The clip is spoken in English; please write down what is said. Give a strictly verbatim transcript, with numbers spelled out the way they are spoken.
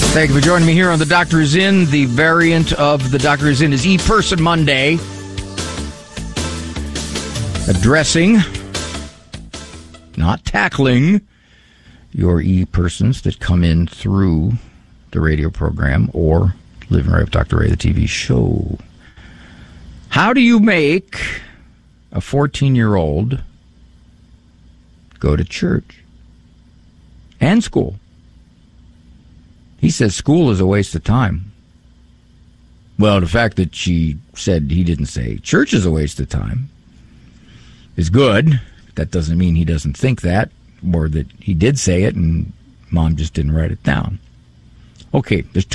Thank you for joining me here on The Doctor Is In. The variant of The Doctor Is In is E-Person Monday. Addressing, not tackling, your E-Persons that come in through the radio program or Living Right with Doctor Ray, the T V show. How do you make a fourteen-year-old go to church and school? He says school is a waste of time. Well, the fact that she said he didn't say church is a waste of time is good. That doesn't mean he doesn't think that, or that he did say it and Mom just didn't write it down. Okay, there's two